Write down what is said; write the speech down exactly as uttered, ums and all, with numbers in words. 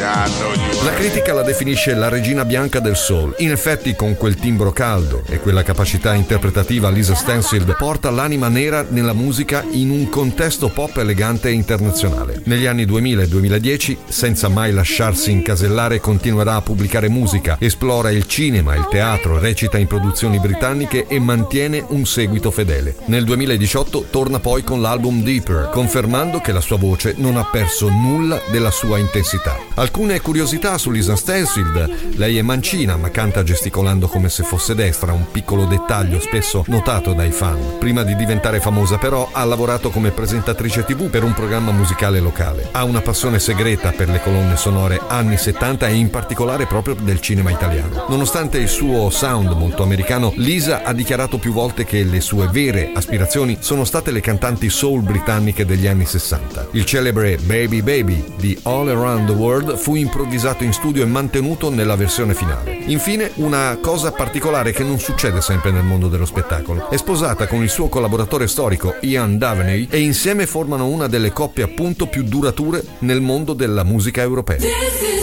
La critica la definisce la regina bianca del soul. In effetti, con quel timbro caldo e quella capacità interpretativa, Lisa Stansfield porta l'anima nera nella musica in un contesto pop elegante e internazionale. Negli anni duemila e duemiladieci, senza mai lasciarsi incasellare, continuerà a pubblicare musica, esplora il cinema, il teatro, recita in produzioni britanniche e mantiene un seguito fedele. Nel duemiladiciotto torna poi con l'album Deeper, confermando che la sua voce non ha perso nulla della sua intensità. Alcune curiosità su Lisa Stansfield: lei è mancina ma canta gesticolando come se fosse destra, un piccolo dettaglio spesso notato dai fan. Prima di diventare famosa però ha lavorato come presentatrice tivù per un programma musicale locale. Ha una passione segreta per le colonne sonore anni settanta e in particolare proprio del cinema italiano. Nonostante il suo sound molto americano, Lisa ha dichiarato più volte che le sue vere aspirazioni sono state le cantanti soul britanniche degli anni sessanta. Il celebre Baby Baby di All Around the World fu improvvisato in studio e mantenuto nella versione finale. Infine, una cosa particolare che non succede sempre nel mondo dello spettacolo: è sposata con il suo collaboratore storico Ian Daveney e insieme formano una delle coppie appunto più durature nel mondo della musica europea.